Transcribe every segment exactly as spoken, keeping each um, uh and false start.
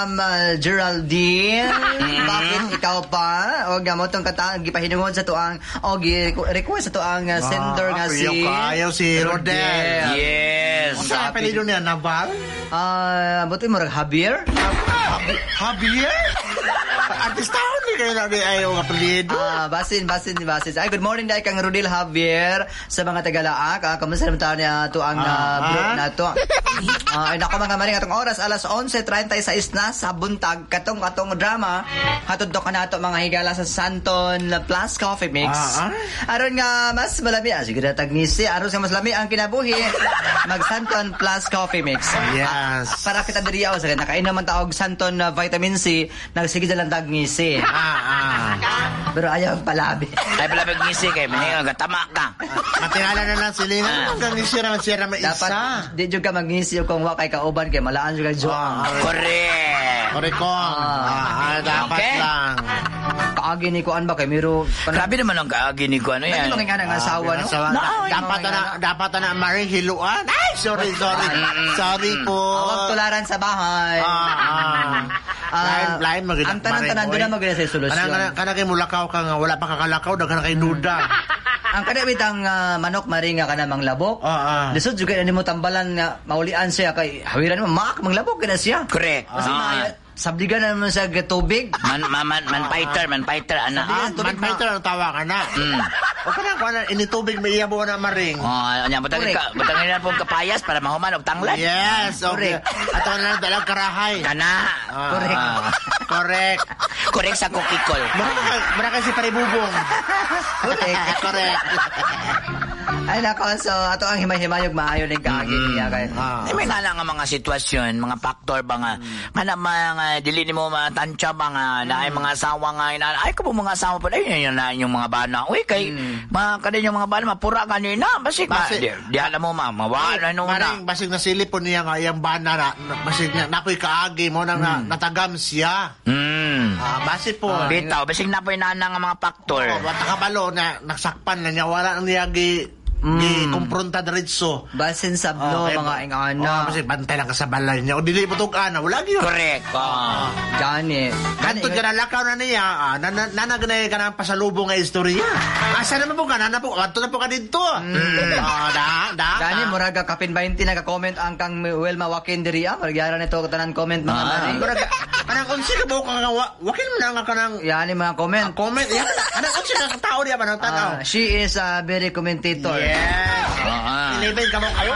Um, uh, Geraldine, bakit ikaw pa? O nga mo itong katang gipahinungod sa tuang o request sa tuang uh, sender nga si Ayaw si Rodel. Yes. Ang saan apelido niya? Naval? Ah, buti mo rag Javier? Javier? Artistahan ni kayo na ayaw ang apelido. Ah, basin, basin, basin. Ay, good morning dahil kang Rodel Javier sa mga Tagalaak. Ah, kamusta naman tayo niya tuang uh, group na to? Ah, ay nako mga maring atong oras alas eleven thirty-six na sa buntag katong katong drama hatod do kanato mga higala sa Santon Plus Coffee Mix. Ah, ah. Aron nga mas malami ah, sige na tagngisi aron sa mas lami ang kinabuhi mag Santon Plus Coffee Mix. Yes. Ah, para kita diri aw sa nakainom man taog Santon uh, vitamin C nagsige lang tagngisi. Ah, ah. Pero ayaw palabi. Ay pala pag-ngisi kay Maninga, tama ka. Matingala na lang sila. Ano kang nisira, sira may isa. Dapat di jud ka magngisi kung wa kay kauban kay malaan jud kay Joang. Correct. Korekong. Ah, ah, dapat Okay. lang. Kaagi ni kuan ba kay Miro. Grabe naman ang kaagi ni ko. Ano Ano yan? mga nga ng asawa no? Asawa. No, Dapat mga na, dapat na maring hiluan. Ay, sorry, sorry. Sorry po. Huwag tularan sa bahay. Ah, ah. Ah, Lain, lain maganda. ang tanan-tanan doon na maganda sa solusyon. Kana kana kay mulakaw ka nga wala pa kakalakaw daghan kay duda. Ang kadabit ang uh, manok maringa ka namang labok. Ah, ah. Lisod juga na mo tambalan nga maulian siya kay hawiran mo mak manglabok kana siya. Correct. Kasi Ah. uh, sabligan naman sa tubig. Man, man, man, man fighter, man fighter, ana. Sabi- Ah, tubig man fighter ang tawa ka na. Mm. O kana ko na initubig may iyabo na maring. Oh, nya butang ka, butang nila pong kapayas para mahuman og tanglan. Yes, okay. Ato na lang dalang karahay. Kana. Ah, Correct. Ah. Correct. Correct sa kukikol. Mara mara kasi paribubong. Correct. Correct. Ay nako, so ato ang himay-himayog maayo ning kaagi niya kay. Ah. Ay, may nala nga mga sitwasyon, mga faktor ba nga, nga na mga, dili ni mo matansya ba nga, na ay mga asawa nga, ina, ay ko po mga asawa po, ay yun na yung mga bana. Uy, kay, mga kanin yung mga bana, mapura kanina, basig, ba, Basig. di, di alam mo, ma, mawala nung na. Maring basig na silipon niya nga iyang bana na na- basig na napoy kaagi mo nang na, natagam siya. Hmm. Ah, basi po. Bitaw, basig na po yung nana nga mga faktor. Oh, bata kabalo na nagsakpan na niya wala nang niya gi gi kumpronta diretso. Basin sabno Okay, mga ba- ingana. Oh, kasi bantay lang ka sa balay niya. O dili mo tug ana, wala gyud. Correct. Oh. Gani. Kanto dyan lakaw na niya, ah, nanagnay ka ng pasalubong nga istorya. Asa naman po ka, nana po, kanto na po ka dito. Ah, da, da. Gani muraga kapin twenty naka-comment ang kang Wilma Wakin diri ah. Magyara nito tanan comment mga Ah. mari. Muraga, anang unsi ka ba ka nga, wa- wakil mo na nga ka ng Yani mga comment. comment. Yan, anang unsi ka tao diya ba ng tanaw? Ah, she is a very commentator. Yes. Ah. Inibig ka mo kayo.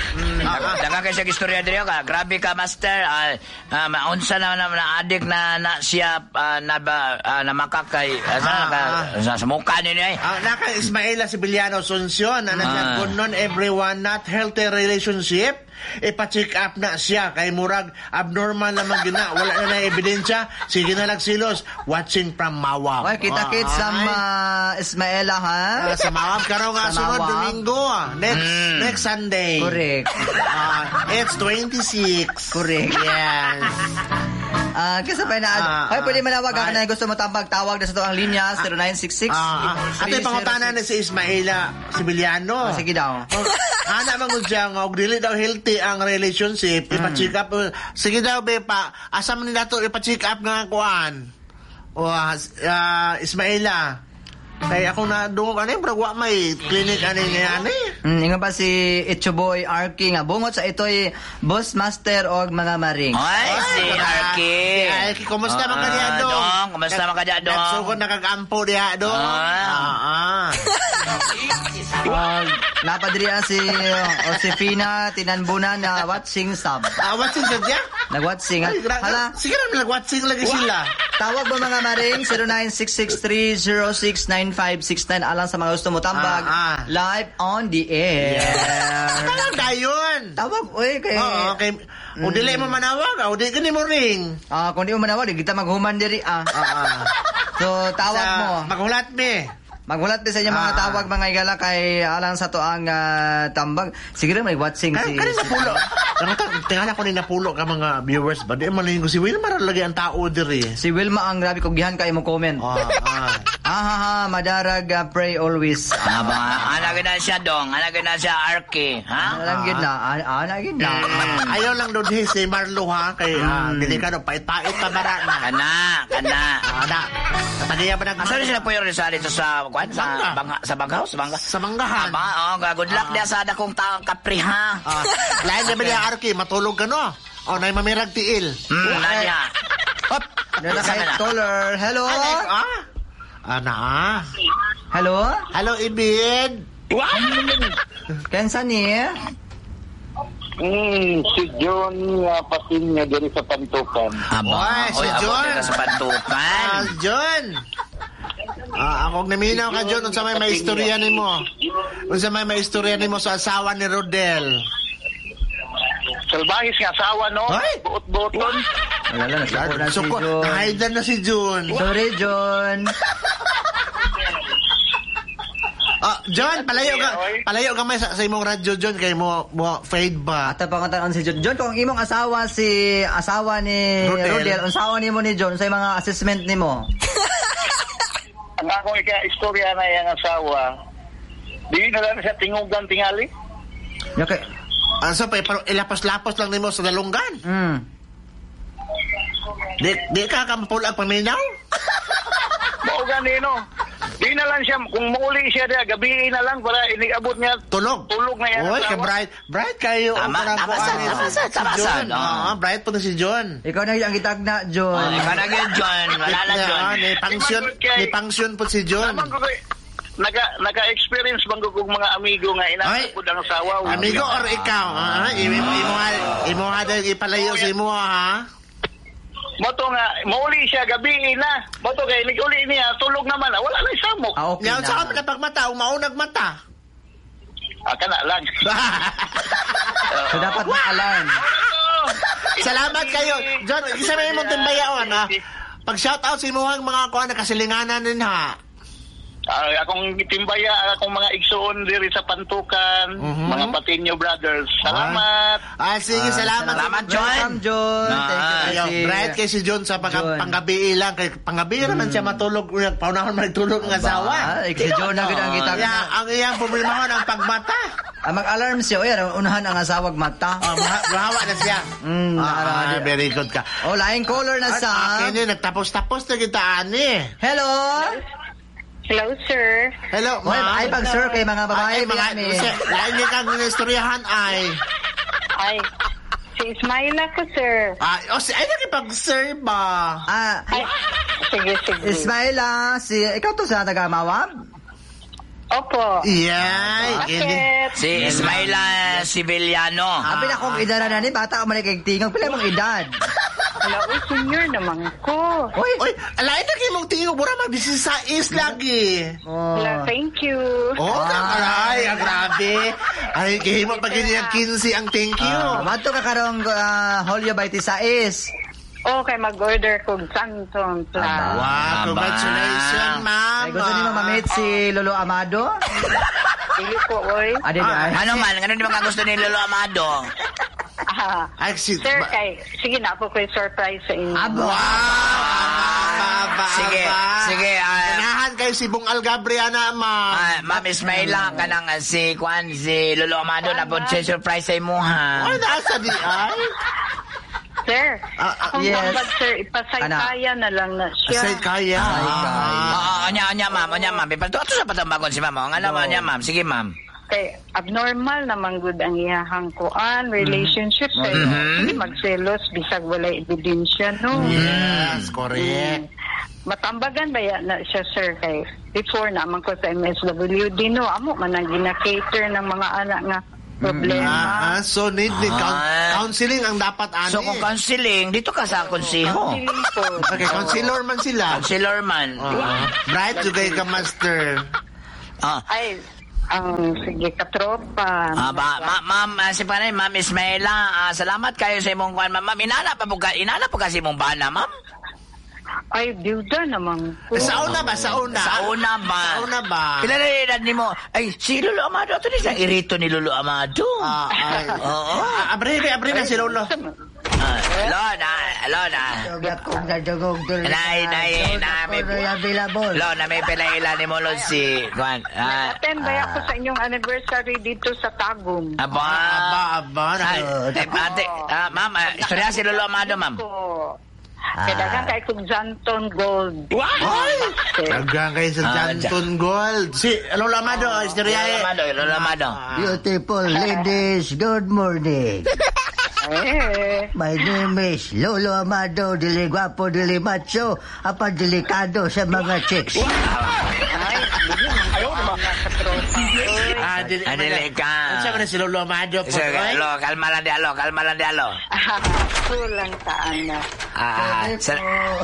Daga kay siya istorya diri ka. Grabe ka master. Ah, ah, maunsa na na, na adik na na siya ah, na ba ah, na makakay ah, sa, Ah, ka, ah. sa, sa mukha ni niya. Ah, naka Ismaela Sibiliano Asuncion na Ah. nagsagon nun everyone not healthy relationship ipa-check up na siya kay murag abnormal naman gina wala na na ebidensya sige na lang silos watching from Mawab. Oy, kita kits sa uh, Ismaela ha. Ah, sa Mawab karon nga Sa sunod Mawab. Domingo ah. next Mm. next Sunday. Correct. Ah, it's twenty-six. Correct. Yes. Ah, kasi pa na. Ah, Hoy, pwede ah, manawag ah. ka na gusto mo tambag tawag na sa to ang linya zero nine six six. Ah, ah. Ato yung pangutanan ni si Ismaela Sibiliano. Ah, sige daw. Oh, ana man gud siya nga og dili daw healthy ang relationship, ipa-check up. uh, Sige daw be pa, asa man nila to ipa-check up nga kuan. O uh, Ismaela. Kay ako na dungo ani bro wa may clinic ani ni ani. Mm, ingon pa si Itchuboy Arky nga bungot sa ito'y boss master og mga maring. Ay, si Arky. Si Arky, kumusta man ka diha, Dong? Dong, kumusta man ka diha, Dong? Nagsugod nakagampo diha, Dong. Ah. Ah, ah. Uh, napadriya si uh, Josefina Tinanbunan na watching sub. Ah, what's in diya? Nag-watching. Ay, gra- Hala, sige na nag-watching lagi sila. tawag mo mga maring zero nine six six three zero six nine five six nine alang sa mga gusto mo tambag. Ah, ah. Live on the air. Talang dayon. Tawag, uy, kay... Oo, okay. O dili mo manawag, o di gani mo ring. Ah, kung di mo manawag, di kita maghuman diri ah. Ah, ah. So, tawag Sa- mo. Maghulat me. Magmulat din sa inyo mga Ah. tawag mga igala kay alang sa to ang ah, tambag. Siguro may watching Kaya si... kaya napulo. Tingala ko ni napulo ka mga viewers ba? Di malinggo si Wilmar lagi ang tao diri. Si Wilma ang grabe kong gihan kayo mo comment. Ah, ah. Ah, ha, ha, madarag, ah, pray always. Ah, ba, anak na siya dong, anak na siya Arky, ha? Alam gid na, ah, ana gid na. Ayaw lang doon si Marlo ha kay ah, delikado pait-pait pa bara na. Kana, kana. Ada. Kataniya ba nag Asa rin sila po yung resali to sa, kwan, sa, Bangga. bangga, sa banggaw, sa bangga? sa manggahan. Aba, oh, good luck dia sa dakong taong kapri, ha? Ah, lain na ba niya Arki matulog ka no? O nay mamirag tiil. Hmm, nadya. Hop. Dala kay Sama na. caller. Hello? Ah. Ana. ah. Hello? Hello Ibid. Kensa ni? Hmm, si John uh, Patin niya diri sa Pantukan. Aba, Oy, si oy, abot John. ka sa pantukan. Ah, John. Ah, ako naminaw ka John unsa may maistorya nimo? Unsa may maistorya nimo sa asawa ni Rodel? Salbahis nga asawa, no? Ay! Buot-buoton. Wala lang, nagsuko na si Suko, John. nahaidan na si John. Sorry, John. Ah, John, palayo ka. Palayo ka may sa, sa imong radyo John kay mo mo fade ba? Ato pa kung si John. John, kung imong asawa si asawa ni Rodel. Rodel, unsaon nimo ni John sa mga assessment nimo? Ang akong ika-istorya na yung asawa, di na lang siya tingugan tingali. Okay. Ah, so pa pero ilapos-lapos lang nimo sa dalunggan. Mm. Di di ka kampul ang paminaw? Mao ganino. Di na lang siya, kung mauli siya diya, gabi na lang para iniabot niya. Tulog. Tulog na yan, Oy, asawa. ka bright. Bright kayo. Tama, ang parang tama, kuan sir, ni tama, si- sir, si tama, John. sir. Oo. Ah, bright po na si John. Ikaw na yung gitagna, John. Oh, ikaw na gyud, John. Wala na, John. Ah, ni pangsyon, ni pangsyon po si John. Naman ko kay, naka, naka-experience bang ko kung mga amigo nga Ay. inasapod ang asawa. Amigo or ikaw? Ah, imo imo nga imo nga dahil ipalayo sa imo ha. Moto nga, mauli siya, gabi na. Moto kay, nag-uli niya, tulog naman. ah, Wala na isamok. Ah, okay Yaw sa na. kami kapag mata, umaunag mata. Ah, kana lang. So, dapat ma-alarm. Salamat kayo. John, isa may imong timbayaon ha. Pag shout out sa imuhang mga kuan nakasilinganan din ha. Ah, akong timbaya, akong mga igsoon diri sa Pantukan, Mhm. mga Patinyo brothers. Salamat. Ah, sige, Ah, salamat. salamat, John. Welcome, John. Ah, Thank you, Ayaw, kasi- bright kay si John sa pang John. panggabi lang kay panggabi naman siya matulog unya paunahon magtulog ng asawa. Ba, eh, si John na gid ang gitagna. Yeah, ang iyang problema ang pagmata. Ah, mag-alarm siya. Oy, unahan ang asawag mata. Ah, maha- mahawa na siya. Mm, Ah, ah, nakara- very good ka. Oh, laing caller na sa... Akin yun, nagtapos-tapos na kita ani. Hello? Hello, sir. Hello, Oy, ma'am. ay pag sir kay mga Ay, babae. mga, may- kasi, lain niya kang inistoryahan ay. Ay, si Ismaila ko, sir. Ay, o si, ay, nakipag-sir ba? Ah, Ay, sige, sige. Ismaila, si... Ikaw to sa taga-Mawab? Opo. Iyay, hindi. Bakit? Si Ismaila Civiliano. Abi na kong edad na ni, bata ka man tingog. Pila mong edad? Hello, uy, senior naman ko. Uy! Uy, alain na kayo mong tingin, mura mag-disisais lagi. Oh. Hello, thank you. Oh, Ah. ay, ah, grabe. Ay, kayo mo pag yung quince ang thank you. Ah, Mato ka karong uh, Holyo Baitisais. Okay, mag-order ko Santon Plus. Aba. Wow, congratulations, ma'am. Ay, gusto niyo mamit si Lolo Amado? Dili po, oy. Adi, Ah, ay. Ano man, ano di ba ka gusto ni Lolo Amado? Ah, Ay, si... sir, ba- kay, sige na po ko surprise sa inyo. Abo. Wow! Aba, Sige, aba. sige, ah, Ganahan kayo si Bong Algabriana, ma'am. Ah, Ma'am Ismaila, ka nang ah, si Kwan, si Lolo Amado na po siya surprise sa imo, ha? Ay, nasa di ay. Sir, Ah, ah, akong yes. tambad, sir, ipasaykaya na lang na siya. Say kaya. Ay, kaya. Oo, anya, anya, ma'am, anya, ma'am. Ipalto, ato sa patambagon si ma'am. Ang alam, anya, ma'am. Sige, ma'am. Kay abnormal naman good ang iyahang kuan relationship kay Mhm. hindi magselos bisag wala ebidensya no. Yes, correct. Matambagan ba yan na siya, sir, kay before naman ko sa M S W D no amo man ang gina-cater ng mga anak nga problema. Ah, ah, so need ni coun- Ah. counseling ang dapat ani. So, kung counseling, dito ka sa konsiho. Counseling po. Okay, counselor man sila. Counselor man. Ah, bright jugay ka, master. Ah, Ay, ang sige katropa. Ah, ba, ma, ma'am, ah, si panay, ma'am Ismaila, ah, salamat kayo sa imong kwan, ma'am. Ma'am, inana pa po ka, inana po kasi imong bana, ma'am. Ay, byuda naman ko. Eh, sa una ba? Sa una? Sa una ba? Sa una ba? Pila na edad ni mo? Ay, si Lolo Amado. Ito na irito ni Lolo Amado. Ah, ay. Oo. Ah, abre, abre na si Lolo. Ah, Lona, Lona. Kung nadugog doon. Nay, nay, na may... available. Lona, may pinaila ni mo, Lord, si... Juan. Ah, Attend ba ako sa inyong anniversary dito sa Tagum? Aba. Aba, aba. Ay, eh, ate, ah, ma'am, ah, istorya si Lolo Amado, ma'am. Ko. Kadagan kay kong Janton Gold. Ay! Dagang kayo sa Ah, Janton Gold. Si Lolo Amado, Lolo istoryahe. Amado, Lolo Amado. Beautiful ladies, good morning. Eh. My name is Lolo Amado, dili guapo, dili macho, apa delikado sa mga chicks. Ay, hindi man kayo mga katropa. Oy. Ah, dili. Ah, dili ka. Ano sabi na si Lolo Amado po? Sige, oy? Lo, kalma lang di alo, kalma lang di alo. Kulang sa anak. Ah, sa-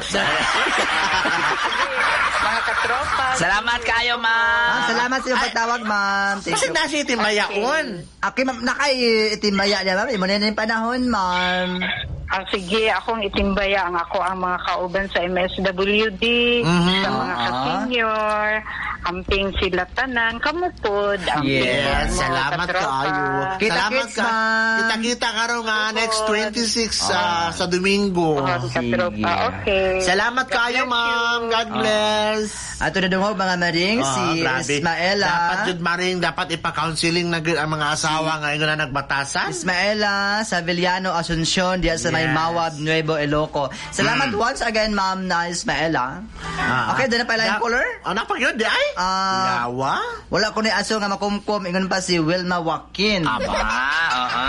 Mga katropa. salamat kayo, ma'am. Ah, salamat sa iyong pagtawag, ma'am. Thank Kasi you. nasi itimayaon. Aki, ma'am, nakay itimaya niya, ma'am. Imo na yung panahon, ma'am. Ah, sige, akong itimbaya ang ako ang mga kauban sa M S W D, Mhm. sa mga Ah. ka-senior, amping sila tanan, kamupod, amping Yes, mga Salamat katropa. kayo. Kita-kits, Salamat ma'am. Kita-kita karon nga next Tungkol. twenty-six sa sa Domingo. Mga katropa, Sige. okay. Salamat God kayo, bless ma'am. you. God bless. Ato na dungog, mga maring, Ah, si grabe. Ismaela. Dapat yun, Maring, dapat ipa-counseling na gyud ang mga asawa nga ingon na nagbatasan. Ismaela Savillano Asuncion diya sa may Yes. Mawab, Nuevo Eloco. Salamat once again, ma'am, na Ismaela. Ah, Okay, doon na pala yung da- caller. Ah, napag yun, di ay? Ah, Yawa? wala ko ni aso nga makumkum. Ingon pa si Wilma Joaquin. Aba, oo.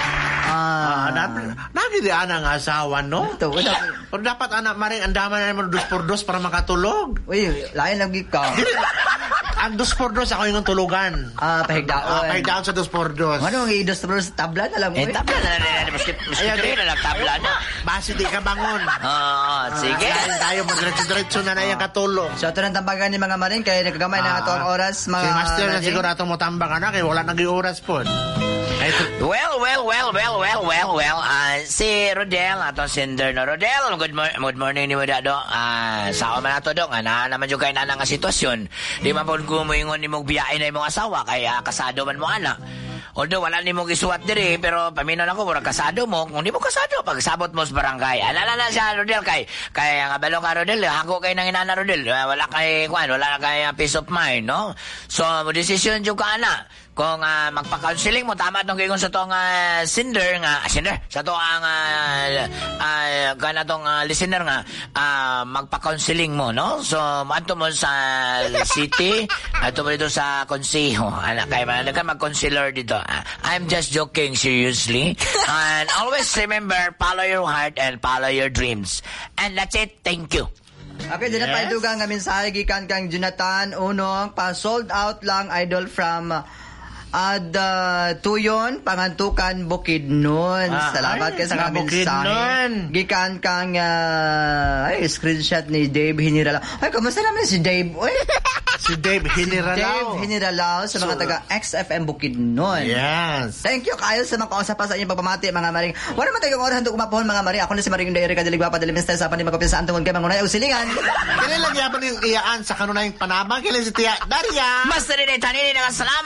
Ah, Ah, nabi, nabi di ana ang asawa, no? ito, wala. Pero dapat anak Maring, andaman na naman dos por dos para makatulog. Uy, lain lagi ka. Dili, ang dos por dos ako yung tulugan. Ah, Ah, pahigdaon. pahigdaon sa dos por dos. Ano, ang idos sa tabla na lang. Eh, uy. tabla na na na. Maski maski Ayaw, tuloy di. na nagtabla na. Basi di ka bangon. Oo, sige. Kain tayo, madiretso-diretso na na yung katulog. So, ito ng tambagan ni mga maring, kaya nagagamay na ato ang oras, mga Si Master na maring. siguro atong mo tambang na, kaya wala nang oras po. Kahit Well, well, well, well, well, well, well. Ah, si Rodel, atong sender na Rodel. Good, mor- good morning ni mo dado. Ah, sao man ato dong. Ana naman jud kay nana nga sitwasyon. Di man pud ko moingon nimo biyahe na imong asawa kaya kasado man mo ana. Although wala nimo gisuwat diri pero paminaw ako murag kasado mo. Kung di mo kasado pagsabot mo sa barangay. Alala na siya Rodel kay kay nga balo ka Rodel, hako kay nang inana Rodel. Ah, wala kay kwan, wala na kay ah, peace of mind, no? So, mo decision jud ka ana. Kung uh, magpa-counseling mo, tama itong gigon sa itong uh, sender nga, ah, sender, sa itong uh, uh, gana itong uh, listener nga, uh, magpa-counseling mo, no? So, mato mo sa city, ato mo dito sa konseho. Anak, kaya man, ka mag-counselor dito. Uh, I'm just joking, seriously. And always remember, follow your heart and follow your dreams. And that's it. Thank you. Okay, din na Yes. paidugang nga mensahe gikan kang Jonathan Unong, pa sold out lang idol from uh, Ad uh, Tuyon, Pangantukan, Bukidnon. Ah, Salamat ay, kayo sa sa mga Bukidnon. mensahe. Gikan kang uh, ay, screenshot ni Dave Hinirala. Ay, kamusta naman si Dave? Uy, si Dave Hiniralaw. Dave Hinirala sa mga So, taga X F M Bukidnon. Yes. Thank you kayo sa mga kausap pa sa inyong pagpamati, mga maring. Wala man tayong oras hantong umapuhon, mga maring. Ako na si Maring Daire Kadiligwa, Padalimista, sa panin magkapinsaan tungkol kay Mangunay, Usilingan. Kailan lang yapan yung iyaan sa kanunayang panabang? Kailan si Tia Daria? Basta rin ay taninin na salamat.